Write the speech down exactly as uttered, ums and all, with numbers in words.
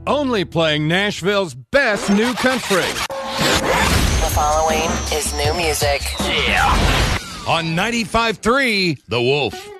only playing Nashville's best new country. The following is new music. Yeah. On ninety-five point three, The Wolf.